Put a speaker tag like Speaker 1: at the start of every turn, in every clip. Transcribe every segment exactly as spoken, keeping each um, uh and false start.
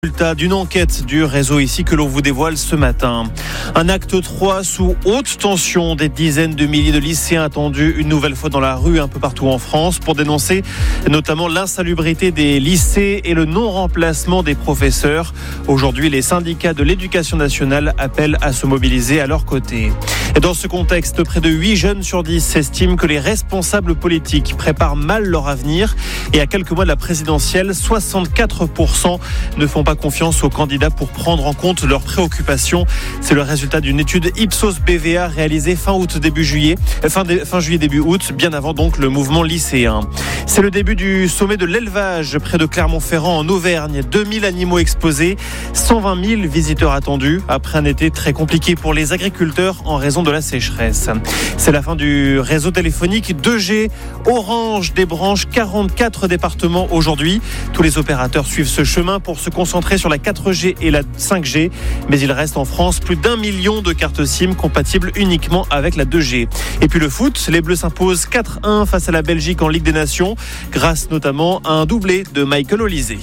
Speaker 1: Résultat d'une enquête du réseau ici que l'on vous dévoile ce matin. Un acte trois sous haute tension. Des dizaines de milliers de lycéens attendus une nouvelle fois dans la rue un peu partout en France pour dénoncer notamment l'insalubrité des lycées et le non-remplacement des professeurs. Aujourd'hui, les syndicats de l'éducation nationale appellent à se mobiliser à leur côté. Et dans ce contexte, près de huit jeunes sur dix estiment que les responsables politiques préparent mal leur avenir. Et à quelques mois de la présidentielle, soixante-quatre pour cent ne font pas confiance aux candidats pour prendre en compte leurs préoccupations. C'est le résultat d'une étude Ipsos B V A réalisée fin août début juillet, fin, dé, fin juillet début août, bien avant donc le mouvement lycéen. C'est le début du sommet de l'élevage près de Clermont-Ferrand en Auvergne. deux mille animaux exposés, cent vingt mille visiteurs attendus après un été très compliqué pour les agriculteurs en raison de la sécheresse. C'est la fin du réseau téléphonique deux G. Orange débranche quarante-quatre départements aujourd'hui. Tous les opérateurs suivent ce chemin pour se concentrer sur la quatre G et la cinq G, mais il reste en France plus d'un million de cartes SIM compatibles uniquement avec la deux G. Et puis le foot, les Bleus s'imposent quatre un face à la Belgique en Ligue des Nations, grâce notamment à un doublé de Michael Olysée.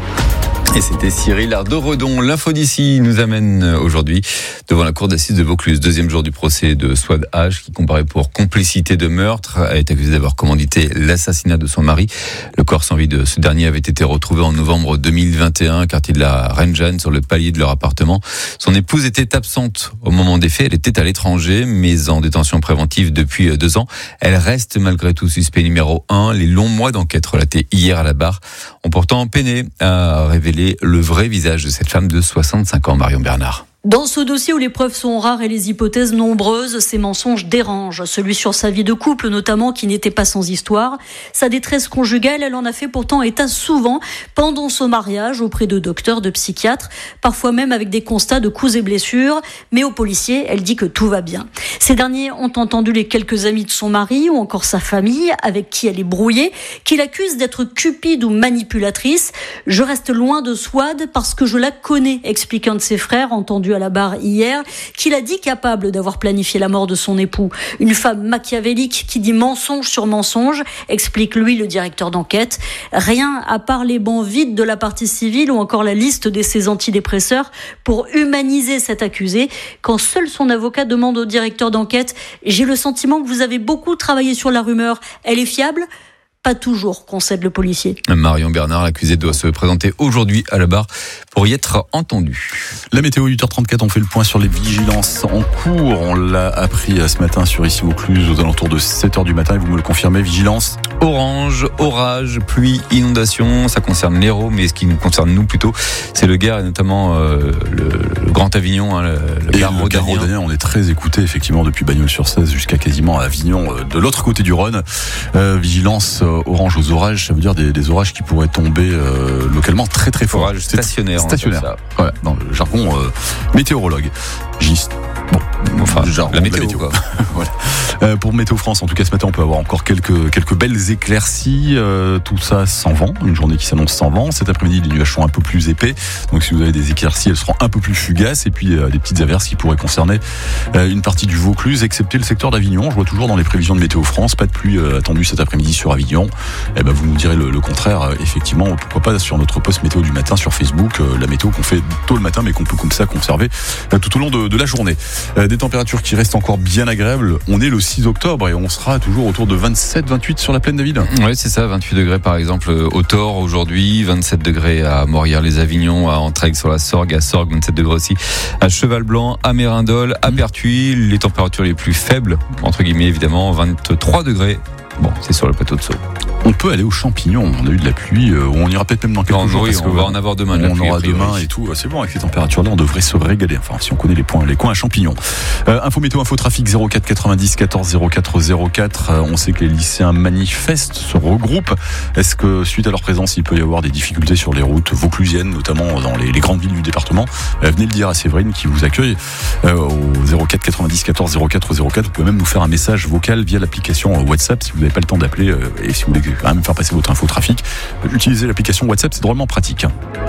Speaker 2: Et c'était Cyril Ardo-Redon. L'info d'ici nous amène aujourd'hui devant la cour d'assises de Vaucluse. Deuxième jour du procès de Souad H, qui comparaît pour complicité de meurtre, a été accusé d'avoir commandité l'assassinat de son mari. Le corps sans vie de ce dernier avait été retrouvé en novembre deux mille vingt et un, quartier de la Reine-Jeanne, sur le palier de leur appartement. Son épouse était absente au moment des faits. Elle était à l'étranger, mais en détention préventive depuis deux ans. Elle reste malgré tout suspect numéro un. Les longs mois d'enquête relatés hier à la barre ont pourtant peiné à révéler le vrai visage de cette femme de soixante-cinq ans, Marion Bernard.
Speaker 3: Dans ce dossier où les preuves sont rares et les hypothèses nombreuses, ces mensonges dérangent. Celui sur sa vie de couple notamment, qui n'était pas sans histoire. Sa détresse conjugale, elle en a fait pourtant état souvent pendant son mariage auprès de docteurs, de psychiatres, parfois même avec des constats de coups et blessures. Mais aux policiers, elle dit que tout va bien. Ces derniers ont entendu les quelques amis de son mari ou encore sa famille avec qui elle est brouillée, qui l'accusent d'être cupide ou manipulatrice. Je reste loin de Souad parce que je la connais, explique un de ses frères entendu à la barre hier, qu'il a dit capable d'avoir planifié la mort de son époux. Une femme machiavélique qui dit mensonge sur mensonge, explique lui le directeur d'enquête. Rien à part les bancs vides de la partie civile ou encore la liste de ses antidépresseurs pour humaniser cet accusé. Quand seul son avocat demande au directeur d'enquête « J'ai le sentiment que vous avez beaucoup travaillé sur la rumeur, elle est fiable ?» Pas toujours, concède le policier.
Speaker 2: Marion Bernard, l'accusé, doit se présenter aujourd'hui à la barre pour y être entendu.
Speaker 4: La météo, huit heures trente-quatre, on fait le point sur les vigilances en cours. On l'a appris ce matin sur ici Vaucluse aux alentours de sept heures du matin et vous me le confirmez, vigilance
Speaker 2: orange, orage, pluie, inondation, ça concerne l'Hérault, mais ce qui nous concerne nous plutôt, c'est le Gard et notamment euh, le, le Grand Avignon, hein, le, le
Speaker 4: et
Speaker 2: Gard
Speaker 4: le Gard rhodanien. On est très écouté effectivement depuis Bagnols-sur-Cèze jusqu'à quasiment Avignon, euh, de l'autre côté du Rhône. Euh, vigilance euh, orange aux orages, ça veut dire des, des orages qui pourraient tomber euh, localement très très fort.
Speaker 2: Orage stationnaire.
Speaker 4: Stationnaire. Ça. Ouais, dans le jargon euh, météorologue. Giste. Bon,
Speaker 2: enfin, jargon, la météo, la météo. Quoi.
Speaker 4: Voilà. Euh, pour Météo France, en tout cas ce matin, on peut avoir encore quelques quelques belles éclaircies. Euh, tout ça sans vent, une journée qui s'annonce sans vent. Cet après-midi, les nuages sont un peu plus épais. Donc si vous avez des éclaircies, elles seront un peu plus fugaces. Et puis euh, des petites averses qui pourraient concerner euh, une partie du Vaucluse, excepté le secteur d'Avignon. Je vois toujours dans les prévisions de Météo France, pas de pluie euh, attendue cet après-midi sur Avignon. Eh ben vous nous direz le, le contraire. Euh, effectivement, pourquoi pas sur notre post météo du matin sur Facebook, euh, la météo qu'on fait tôt le matin, mais qu'on peut comme ça conserver euh, tout au long de, de la journée. Euh, des températures qui restent encore bien agréables. On est le six octobre et on sera toujours autour de vingt-sept vingt-huit sur la plaine d'Aville.
Speaker 2: Oui, c'est ça, vingt-huit degrés par exemple au Thor aujourd'hui, vingt-sept degrés à Morières-les-Avignon, à Entraigues sur la Sorgue, à Sorgue, vingt-sept degrés aussi, à Cheval-Blanc, à Mérindol, à Pertuis, les températures les plus faibles, entre guillemets évidemment, vingt-trois degrés. Bon, c'est sur le plateau de Sceaux.
Speaker 4: On peut aller aux champignons. On a eu de la pluie. Euh, on ira peut-être même dans quelques
Speaker 2: non,
Speaker 4: jours.
Speaker 2: Oui,
Speaker 4: parce
Speaker 2: on
Speaker 4: que,
Speaker 2: va en avoir demain. De la
Speaker 4: on
Speaker 2: pluie,
Speaker 4: aura demain et tout. C'est bon, avec ces températures-là, on devrait se régaler. Enfin, si on connaît les points, les coins à champignons. Euh, info météo, info trafic zéro quatre quatre-vingt-dix quatorze zéro quatre zéro quatre. Euh, on sait que les lycéens manifestent, se regroupent. Est-ce que suite à leur présence, il peut y avoir des difficultés sur les routes vauclusiennes, notamment dans les, les grandes villes du département? euh, Venez le dire à Séverine qui vous accueille euh, au zéro quatre quatre-vingt-dix quatorze zéro quatre zéro quatre. Vous pouvez même nous faire un message vocal via l'application WhatsApp si vous n'avez pas le temps d'appeler euh, et si vous voulez quand même faire passer votre info trafic. Utilisez l'application WhatsApp, c'est drôlement pratique.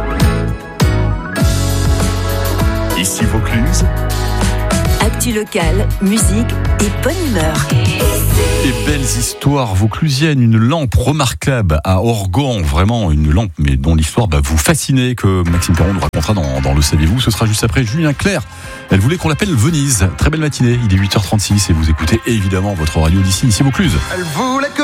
Speaker 5: Ici Vaucluse.
Speaker 6: Actu locale, musique et bonne humeur.
Speaker 4: Et belles histoires vauclusiennes, une lampe remarquable à Organ, vraiment une lampe mais dont l'histoire bah, vous fascinait, que Maxime Perron nous racontera dans, dans Le Saviez-vous. Ce sera juste après Julien Clerc. Elle voulait qu'on l'appelle Venise. Très belle matinée, il est huit heures trente-six et vous écoutez évidemment votre radio d'ici, ici Vaucluse.
Speaker 6: Elle voulait que